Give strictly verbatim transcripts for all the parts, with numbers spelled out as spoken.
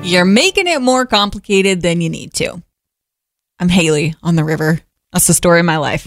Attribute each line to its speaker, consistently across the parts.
Speaker 1: You're making it more complicated than you need to. I'm Haley on the river. That's the story of my life.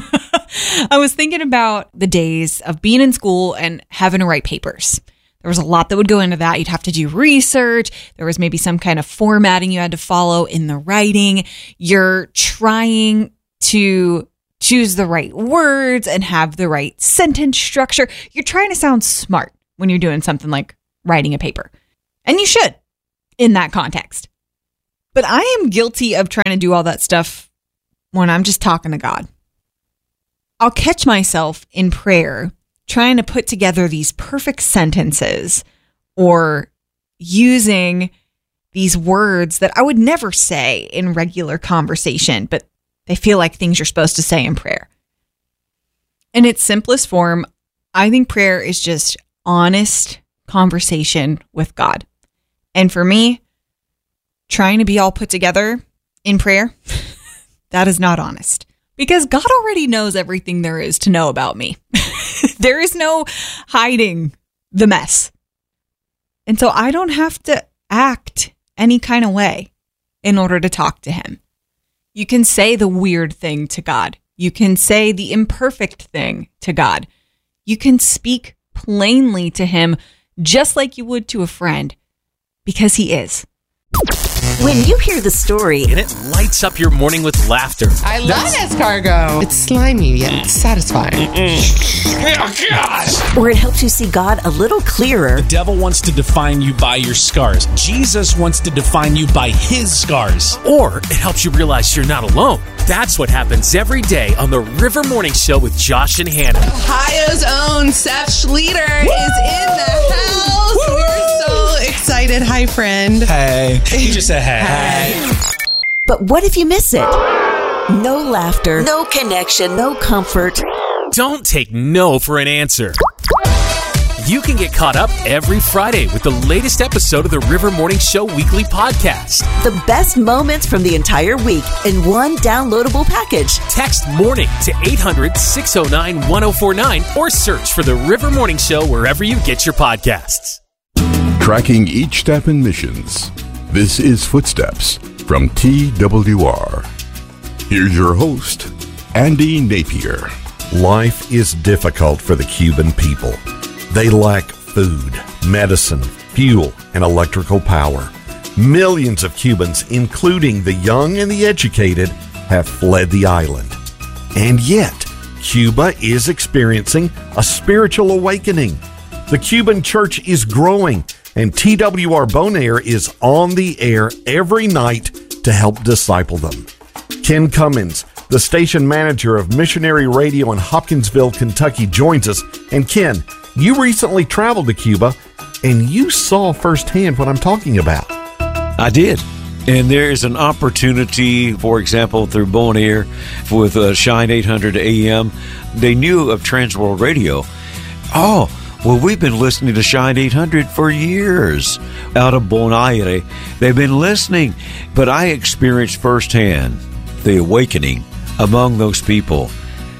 Speaker 1: I was thinking about the days of being in school and having to write papers. There was a lot that would go into that. You'd have to do research. There was maybe some kind of formatting you had to follow in the writing. You're trying to choose the right words and have the right sentence structure. You're trying to sound smart when you're doing something like writing a paper. And you should in that context. But I am guilty of trying to do all that stuff when I'm just talking to God. I'll catch myself in prayer trying to put together these perfect sentences or using these words that I would never say in regular conversation, but they feel like things you're supposed to say in prayer. In its simplest form, I think prayer is just honest conversation with God. And for me, trying to be all put together in prayer, that is not honest. Because God already knows everything there is to know about me. There is no hiding the mess. And so I don't have to act any kind of way in order to talk to him. You can say the weird thing to God. You can say the imperfect thing to God. You can speak plainly to him just like you would to a friend, because he is.
Speaker 2: When you hear the story,
Speaker 3: and it lights up your morning with laughter.
Speaker 4: I love escargot. It's slimy yet satisfying.
Speaker 3: Oh, gosh.
Speaker 2: Or it helps you see God a little clearer.
Speaker 3: The devil wants to define you by your scars. Jesus wants to define you by his scars. Or it helps you realize you're not alone. That's what happens every day on the River Morning Show with Josh and Hannah.
Speaker 4: Ohio's own Seth Schleter Woo! Is in the house. Woo! We're so excited. Hi, friend.
Speaker 3: Hey. He just said hey. Hey.
Speaker 2: But what if you miss it? No laughter, no connection, no comfort.
Speaker 3: Don't take no for an answer. You can get caught up every Friday with the latest episode of the River Morning Show weekly podcast.
Speaker 2: The best moments from the entire week in one downloadable package.
Speaker 3: Text MORNING to eight hundred, six oh nine, one oh four nine or search for the River Morning Show wherever you get your podcasts.
Speaker 5: Tracking each step in missions. This is Footsteps from T W R. Here's your host, Andy Napier.
Speaker 6: Life is difficult for the Cuban people. They lack food, medicine, fuel, and electrical power. Millions of Cubans, including the young and the educated, have fled the island. And yet, Cuba is experiencing a spiritual awakening. The Cuban church is growing, and T W R Bonaire is on the air every night to help disciple them. Ken Cummins, the station manager of Missionary Radio in Hopkinsville, Kentucky, joins us. And Ken, you recently traveled to Cuba, and you saw firsthand what I'm talking about.
Speaker 7: I did. And there is an opportunity, for example, through Bonaire with uh, Shine eight hundred A M. They knew of Transworld Radio. Oh, well, we've been listening to Shine eight hundred for years out of Bonaire. They've been listening, but I experienced firsthand the awakening among those people.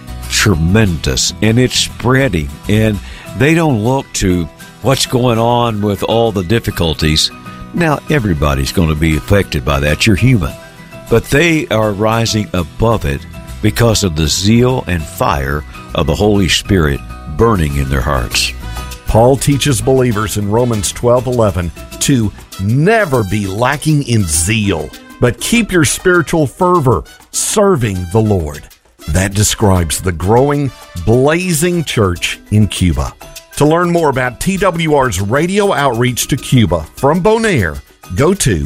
Speaker 7: Tremendous, and it's spreading, and they don't look to what's going on with all the difficulties. Now, everybody's going to be affected by that. You're human. But they are rising above it because of the zeal and fire of the Holy Spirit burning in their hearts.
Speaker 6: Paul teaches believers in Romans twelve eleven to never be lacking in zeal, but keep your spiritual fervor serving the Lord. That describes the growing, blazing church in Cuba. To learn more about T W R's radio outreach to Cuba from Bonaire, go to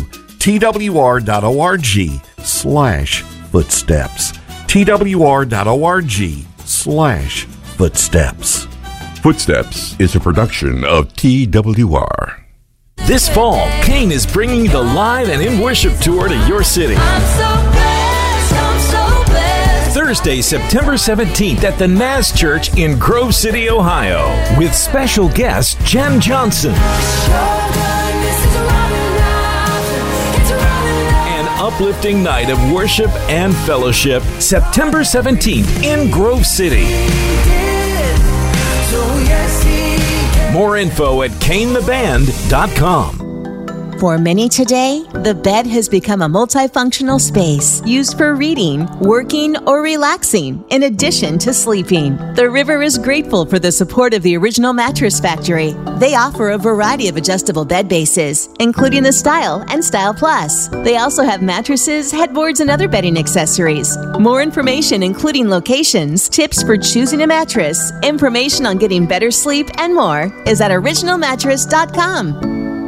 Speaker 6: twr.org slash footsteps. twr.org slash footsteps.
Speaker 5: Footsteps is a production of T W R.
Speaker 8: This fall, Kane is bringing the live and in worship tour to your city.
Speaker 9: I'm so blessed, I'm so blessed.
Speaker 8: Thursday, September seventeenth at the Naz Church in Grove City, Ohio, with special guest Jen Johnson. An uplifting night of worship and fellowship, September seventeenth in Grove City. More info at kane the band dot com.
Speaker 2: For many today, the bed has become a multifunctional space used for reading, working, or relaxing, in addition to sleeping. The River is grateful for the support of the Original Mattress Factory. They offer a variety of adjustable bed bases, including the Style and Style Plus. They also have mattresses, headboards, and other bedding accessories. More information, including locations, tips for choosing a mattress, information on getting better sleep, and more, is at original mattress dot com.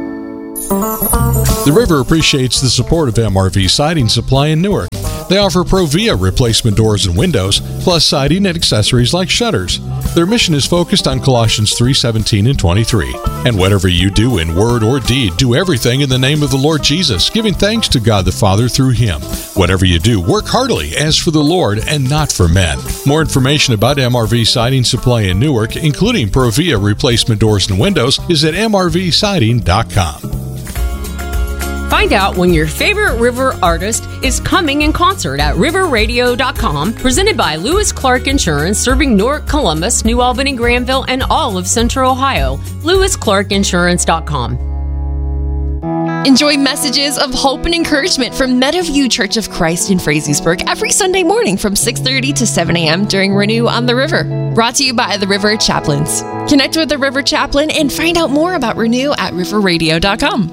Speaker 10: The River appreciates the support of M R V Siding Supply in Newark. They offer Provia replacement doors and windows, plus siding and accessories like shutters. Their mission is focused on Colossians three seventeen and twenty-three. And whatever you do in word or deed, do everything in the name of the Lord Jesus, giving thanks to God the Father through Him. Whatever you do, work heartily as for the Lord and not for men. More information about M R V Siding Supply in Newark, including Provia replacement doors and windows, is at m r v siding dot com.
Speaker 11: Find out when your favorite River artist is coming in concert at river radio dot com, presented by Lewis Clark Insurance, serving Newark, Columbus, New Albany, Granville, and all of Central Ohio. lewis clark insurance dot com.
Speaker 12: Enjoy messages of hope and encouragement from Meadowview Church of Christ in Frazeysburg every Sunday morning from six thirty to seven a.m. during Renew on the River. Brought to you by the River Chaplains. Connect with the River Chaplain and find out more about Renew at river radio dot com.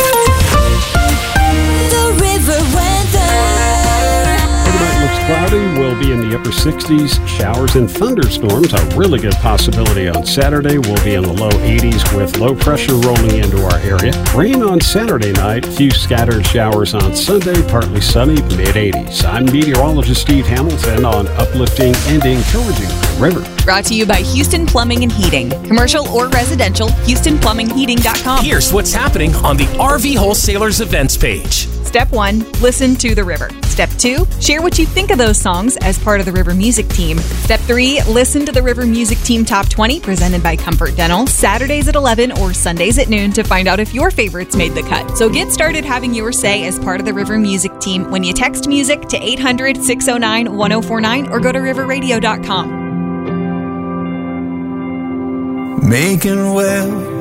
Speaker 9: The River weather.
Speaker 13: Overnight looks cloudy. We'll be in the upper sixties. Showers and thunderstorms. A really good possibility on Saturday. We'll be in the low eighties with low pressure rolling into our area. Rain on Saturday night. A few scattered showers on Sunday. Partly sunny, mid eighties. I'm meteorologist Steve Hamilton on uplifting and encouraging the River.
Speaker 1: Brought to you by Houston Plumbing and Heating. Commercial or residential, houston plumbing heating dot com.
Speaker 3: Here's what's happening on the R V Wholesalers events page.
Speaker 1: Step one, listen to the River. Step two, share what you think of those songs as part of the River Music Team. Step three, listen to the River Music Team Top twenty presented by Comfort Dental, Saturdays at eleven or Sundays at noon to find out if your favorites made the cut. So get started having your say as part of the River Music Team when you text music to eight hundred, six oh nine, one oh four nine or go to river radio dot com.
Speaker 14: Making well